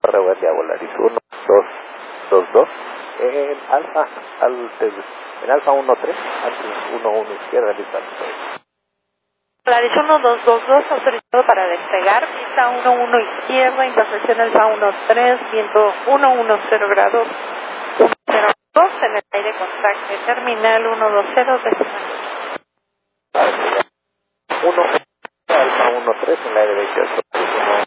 arroba diavolaris 1, 2, 2, 2, en alfa, en alfa 1, 3, 1, 1 izquierda, lista. Polaris 1222, autorizado para despegar, pista 11 izquierda, intersección alfa 13, viento 110 grados, 102 en el aire contacto terminal 120 decimal. 1, alfa 13 en el aire 28.